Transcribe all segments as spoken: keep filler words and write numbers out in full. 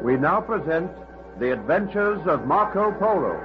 We now present The Adventures of Marco Polo.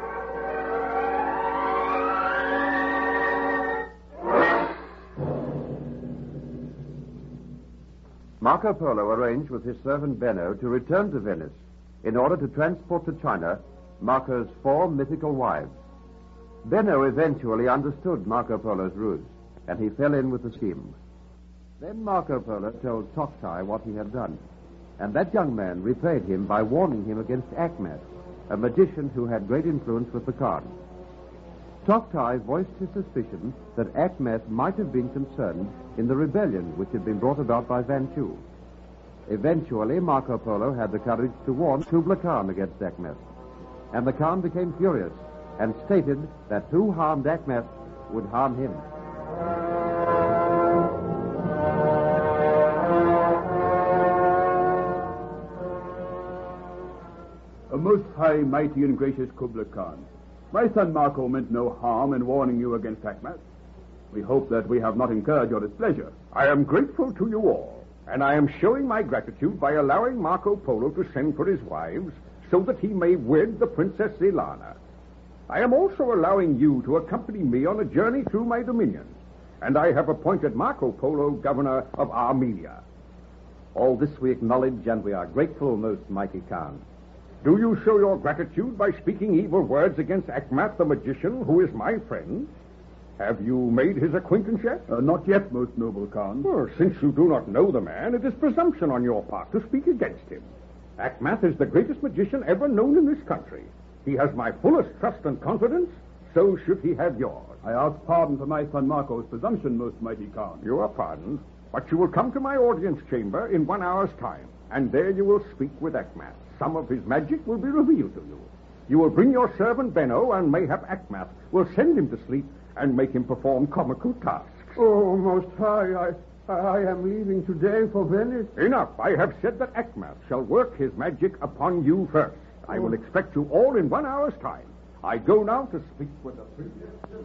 Marco Polo arranged with his servant Benno to return to Venice in order to transport to China Marco's four mythical wives. Benno eventually understood Marco Polo's ruse, and he fell in with the scheme. Then Marco Polo told Toktai what he had done, and that young man repaid him by warning him against Achmet, a magician who had great influence with the Khan. Toktai voiced his suspicion that Achmet might have been concerned in the rebellion which had been brought about by Van Chu. Eventually, Marco Polo had the courage to warn Kubla Khan against Achmet, and the Khan became furious and stated that who harmed Achmet would harm him. A most high, mighty, and gracious Kubla Khan, my son Marco meant no harm in warning you against Achmet. We hope that we have not incurred your displeasure. I am grateful to you all, and I am showing my gratitude by allowing Marco Polo to send for his wives so that he may wed the Princess Zelana. I am also allowing you to accompany me on a journey through my dominions, and I have appointed Marco Polo governor of Armenia. All this we acknowledge, and we are grateful, most mighty Khan. Do you show your gratitude by speaking evil words against Achmet the magician, who is my friend? Have you made his acquaintance yet? Uh, not yet, most noble Khan. Well, since you do not know the man, it is presumption on your part to speak against him. Achmet is the greatest magician ever known in this country. He has my fullest trust and confidence, so should he have yours. I ask pardon for my son Marco's presumption, most mighty Khan. You are pardoned, but you will come to my audience chamber in one hour's time, and there you will speak with Achmet. Some of his magic will be revealed to you. You will bring your servant Benno, and mayhap Achmet will send him to sleep and make him perform comical tasks. Oh, most high, I, I am leaving today for Venice. Enough. I have said that Achmet shall work his magic upon you first. I will expect you all in one hour's time. I go now to speak with the Princess.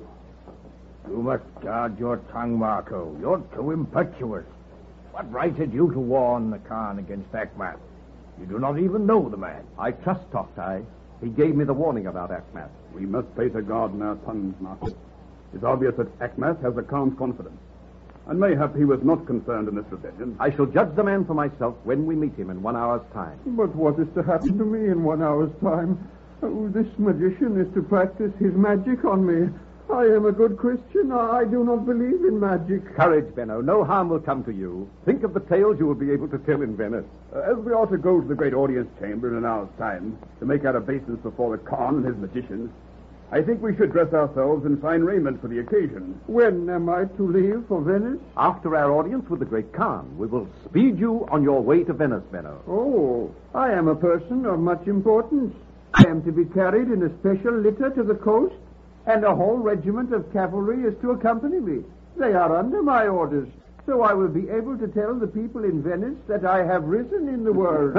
You must guard your tongue, Marco. You're too impetuous. What right had you to warn the Khan against Achmet? You do not even know the man. I trust Toktai. He gave me the warning about Achmet. We must place a guard in our tongues, Marco. It's obvious that Achmet has the Khan's confidence, and mayhap he was not concerned in this rebellion. I shall judge the man for myself when we meet him in one hour's time. But what is to happen to me in one hour's time? Oh, this magician is to practice his magic on me. I am a good Christian. I do not believe in magic. Courage, Benno. No harm will come to you. Think of the tales you will be able to tell in Venice. Uh, as we ought to go to the great audience chamber in an hour's time to make our obeisance before the Khan and his magicians, I think we should dress ourselves in fine raiment for the occasion. When am I to leave for Venice? After our audience with the great Khan. We will speed you on your way to Venice, Benno. Oh, I am a person of much importance. I am to be carried in a special litter to the coast, and a whole regiment of cavalry is to accompany me. They are under my orders, so I will be able to tell the people in Venice that I have risen in the world.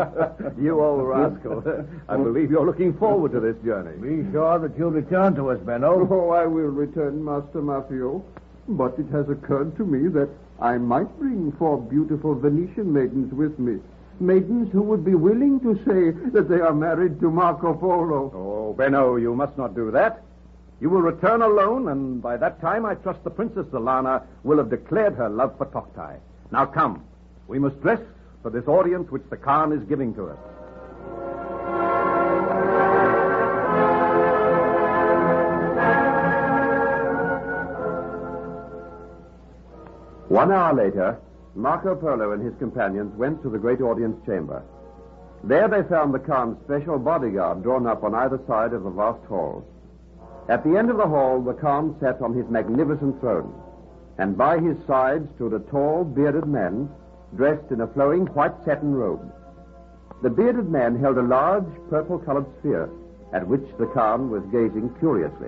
You old rascal. I believe you're looking forward to this journey. Be sure that you'll return to us, Benno. Oh, I will return, Master Maffio. But it has occurred to me that I might bring four beautiful Venetian maidens with me. Maidens who would be willing to say that they are married to Marco Polo. Oh, Benno, you must not do that. You will return alone, and by that time I trust the Princess Zelana will have declared her love for Toktai. Now come, we must dress for this audience which the Khan is giving to us. One hour later, Marco Polo and his companions went to the great audience chamber. There they found the Khan's special bodyguard drawn up on either side of the vast hall. At the end of the hall, the Khan sat on his magnificent throne, and by his side stood a tall, bearded man dressed in a flowing white satin robe. The bearded man held a large, purple-colored sphere, at which the Khan was gazing curiously.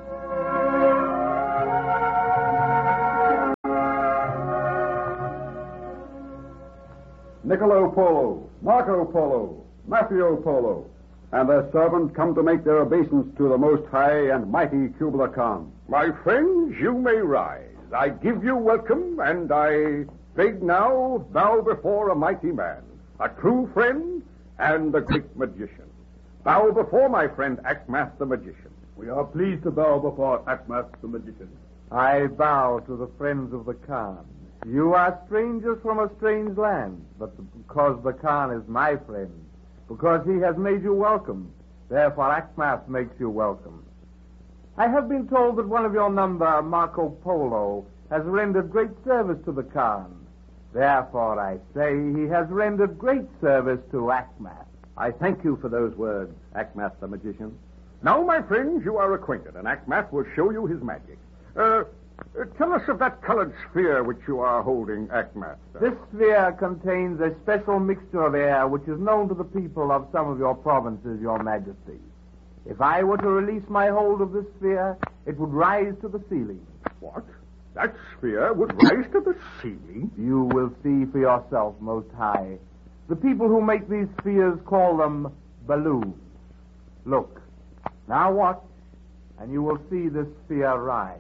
Niccolo Polo, Marco Polo, Maffio Polo, and their servant come to make their obeisance to the most high and mighty Kubla Khan. My friends, you may rise. I give you welcome, and I beg now bow before a mighty man, a true friend, and the great magician. Bow before my friend Akmath the magician. We are pleased to bow before Akmath the magician. I bow to the friends of the Khan. You are strangers from a strange land, but because the Khan is my friend, because he has made you welcome, therefore Akmath makes you welcome. I have been told that one of your number, Marco Polo, has rendered great service to the Khan. Therefore, I say he has rendered great service to Akmath. I thank you for those words, Akmath the magician. Now, my friends, you are acquainted, and Akmath will show you his magic. Uh, uh, tell us of that colored sphere which you are holding, Akmath. This sphere contains a special mixture of air which is known to the people of some of your provinces, your majesty. If I were to release my hold of this sphere, it would rise to the ceiling. What? That sphere would rise to the ceiling? You will see for yourself, Most High. The people who make these spheres call them balloons. Look. Now watch, and you will see this sphere rise.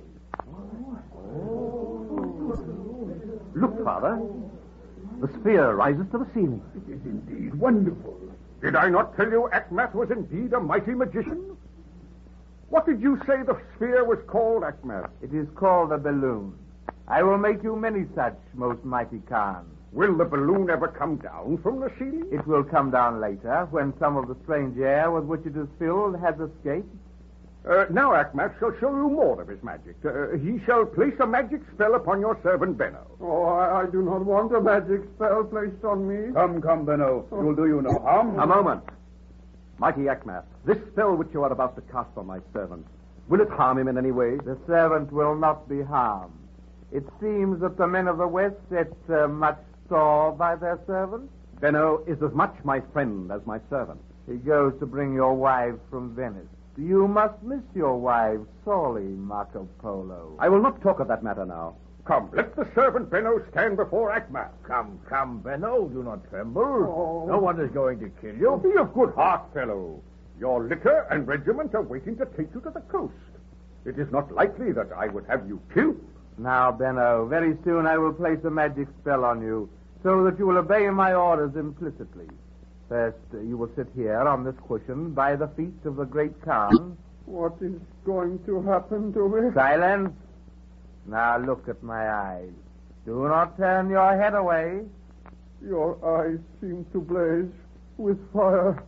Look, Father. The sphere rises to the ceiling. It is indeed wonderful. Did I not tell you Akmath was indeed a mighty magician? What did you say the sphere was called, Akmath? It is called a balloon. I will make you many such, most mighty Khan. Will the balloon ever come down from the ceiling? It will come down later, when some of the strange air with which it is filled has escaped. Uh, now Akmath shall show you more of his magic. Uh, he shall place a magic spell upon your servant Benno. Oh, I, I do not want a magic spell placed on me. Come, come, Benno. It will do you no harm. A moment. Mighty Akmath, this spell which you are about to cast on my servant, will it harm him in any way? The servant will not be harmed. It seems that the men of the West set uh, much store by their servants. Benno is as much my friend as my servant. He goes to bring your wives from Venice. You must miss your wives sorely, Marco Polo. I will not talk of that matter now. Come, let the servant Benno stand before Akmath. Come, come, Benno, do not tremble. Oh. No one is going to kill you. Be of good heart, fellow. Your litter and regiment are waiting to take you to the coast. It is not likely that I would have you killed. Now, Benno, very soon I will place a magic spell on you, so that you will obey my orders implicitly. First, uh, you will sit here on this cushion by the feet of the great Khan. What is going to happen to me? Silence. Now look at my eyes. Do not turn your head away. Your eyes seem to blaze with fire.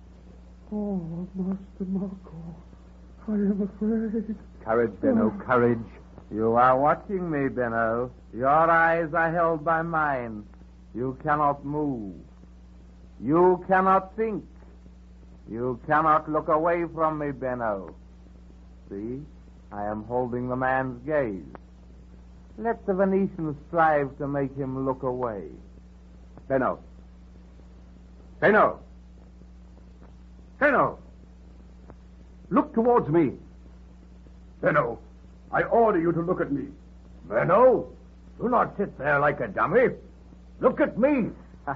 Oh, Master Marco, I am afraid. Courage, Benno, courage. You are watching me, Benno. Your eyes are held by mine. You cannot move. You cannot think. You cannot look away from me, Benno. See, I am holding the man's gaze. Let the Venetians strive to make him look away. Benno. Benno. Benno. Look towards me. Benno, I order you to look at me. Benno, do not sit there like a dummy. Look at me.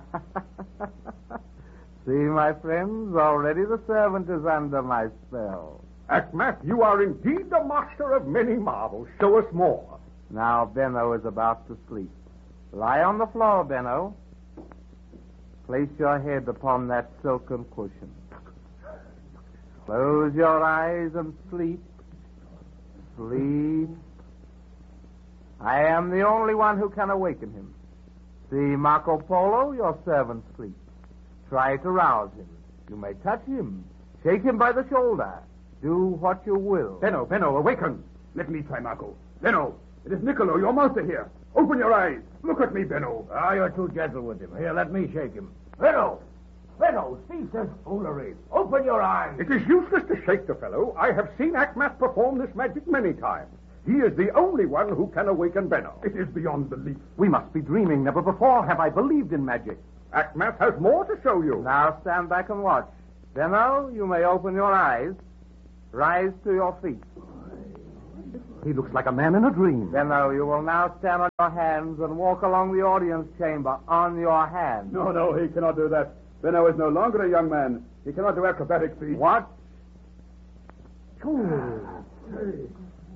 See, my friends, already the servant is under my spell. Akmath, you are indeed the master of many marvels. Show us more. Now Benno is about to sleep. Lie on the floor, Benno. Place your head upon that silken cushion. Close your eyes and sleep. Sleep. I am the only one who can awaken him. See, Marco Polo, your servant sleeps. Try to rouse him. You may touch him. Shake him by the shoulder. Do what you will. Benno, Benno, awaken. Let me try, Marco. Benno, it is Niccolo, your master here. Open your eyes. Look at me, Benno. Ah, you're too gentle with him. Here, let me shake him. Benno! Benno, cease this foolery. Open your eyes. It is useless to shake the fellow. I have seen Akmath perform this magic many times. He is the only one who can awaken Benno. It is beyond belief. We must be dreaming. Never before have I believed in magic. Akmath has more to show you. Now stand back and watch. Benno, you may open your eyes. Rise to your feet. He looks like a man in a dream. Benno, you will now stand on your hands and walk along the audience chamber on your hands. No, no, he cannot do that. Benno is no longer a young man. He cannot do acrobatic feats. What?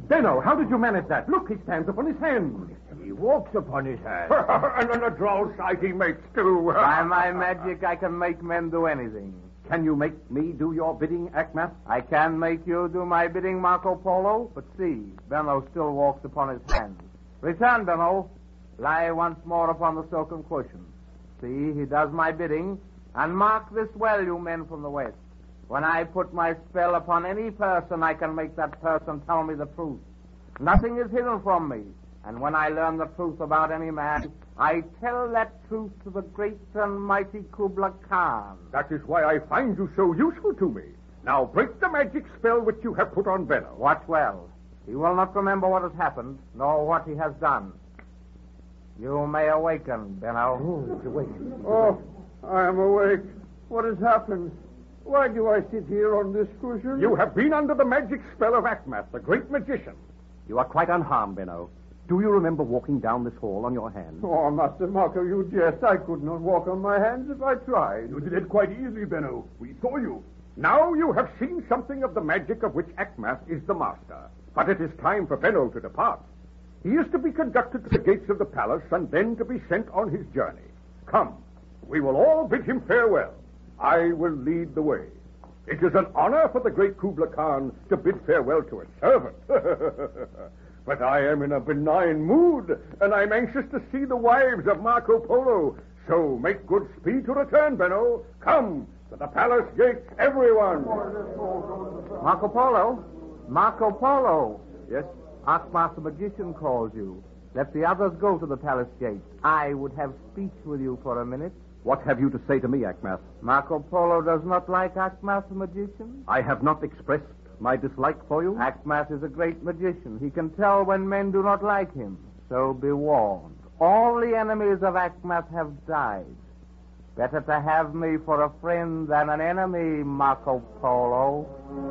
Benno, how did you manage that? Look, he stands upon his hands. He walks upon his hands. and then a droll sight he makes, too. By my magic, I can make men do anything. Can you make me do your bidding, Akmat? I can make you do my bidding, Marco Polo, but see, Benno still walks upon his hands. Return, Benno. Lie once more upon the silken cushion. See, he does my bidding, and mark this well, you men from the West. When I put my spell upon any person, I can make that person tell me the truth. Nothing is hidden from me, and when I learn the truth about any man, I tell that truth to the great and mighty Kubla Khan. That is why I find you so useful to me. Now break the magic spell which you have put on Benno. Watch well. He will not remember what has happened, nor what he has done. You may awaken, Benno. Oh, he's awake. Oh, I am awake. What has happened? Why do I sit here on this cushion? You have been under the magic spell of Akmat, the great magician. You are quite unharmed, Benno. Do you remember walking down this hall on your hands? Oh, Master Marco, you jest. I could not walk on my hands if I tried. You did it quite easily, Benno. We saw you. Now you have seen something of the magic of which Akmat is the master. But it is time for Benno to depart. He is to be conducted to the gates of the palace and then to be sent on his journey. Come, we will all bid him farewell. I will lead the way. It is an honor for the great Kubla Khan to bid farewell to a servant. But I am in a benign mood, and I'm anxious to see the wives of Marco Polo. So make good speed to return, Benno. Come to the palace gates, everyone. Marco Polo? Marco Polo! Yes? Akmat the magician calls you. Let the others go to the palace gates. I would have speech with you for a minute. What have you to say to me, Akmat? Marco Polo does not like Akmat the magician? I have not expressed my dislike for you. Akmat is a great magician. He can tell when men do not like him. So be warned. All the enemies of Akmat have died. Better to have me for a friend than an enemy, Marco Polo.